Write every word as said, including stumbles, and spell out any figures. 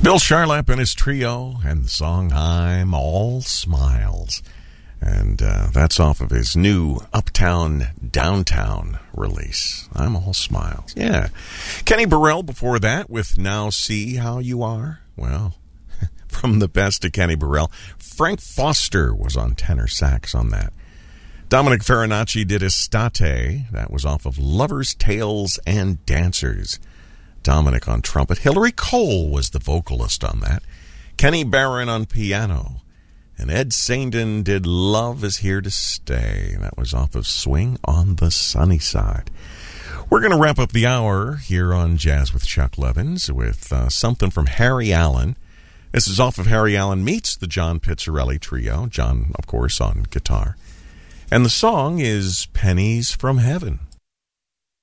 Bill Charlap and his trio, and the song I'm All Smiles. And uh, that's off of his new Uptown Downtown release. I'm All Smiles. Yeah. Kenny Burrell before that with Now See How You Are. Well, from the best of Kenny Burrell, Frank Foster was on tenor sax on that. Dominic Farinacci did Estate. That was off of Lovers, Tales, and Dancers. Dominic on trumpet. Hillary Cole was the vocalist on that. Kenny Barron on piano. And Ed Saindon did Love Is Here to Stay. That was off of Swing on the Sunny Side. We're going to wrap up the hour here on Jazz with Chuck Levins with uh, something from Harry Allen. This is off of Harry Allen Meets the John Pizzarelli Trio. John, of course, on guitar. And the song is Pennies from Heaven.